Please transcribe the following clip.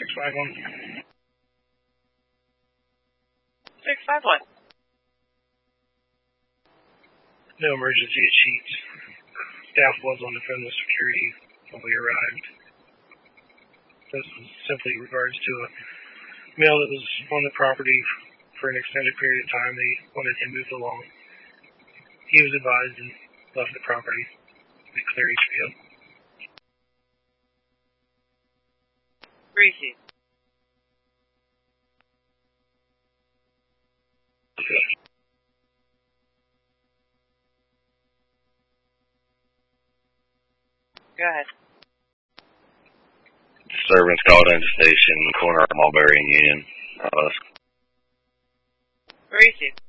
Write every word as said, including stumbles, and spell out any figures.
five one. six five one. No emergency at Sheets. Staff was on the phone with security when we arrived. This was simply in regards to a male that was on the property for an extended period of time. They wanted him moved along. He was advised and left the property to clear each field. Greasy. Go ahead. Disturbance called into station, corner of Mulberry and Union. Uh, Greasy.